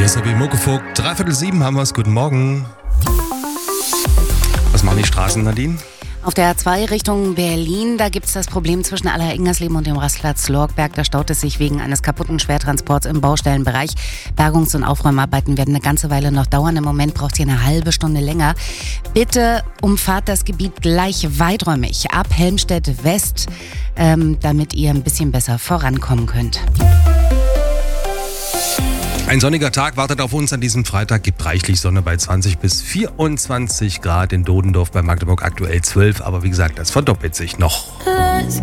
SRB Muckefuck, 6:45 haben wir es. Guten Morgen. Was machen die Straßen, Nadine? Auf der A2 Richtung Berlin, da gibt es das Problem zwischen Aller-Ingersleben und dem Rastplatz Lorgberg. Da staut es sich wegen eines kaputten Schwertransports im Baustellenbereich. Bergungs- und Aufräumarbeiten werden eine ganze Weile noch dauern. Im Moment braucht ihr eine halbe Stunde länger. Bitte umfahrt das Gebiet gleich weiträumig ab Helmstedt West, damit ihr ein bisschen besser vorankommen könnt. Ein sonniger Tag wartet auf uns an diesem Freitag. Gibt reichlich Sonne bei 20 bis 24 Grad in Dodendorf, bei Magdeburg aktuell 12. Aber wie gesagt, das verdoppelt sich noch. Let's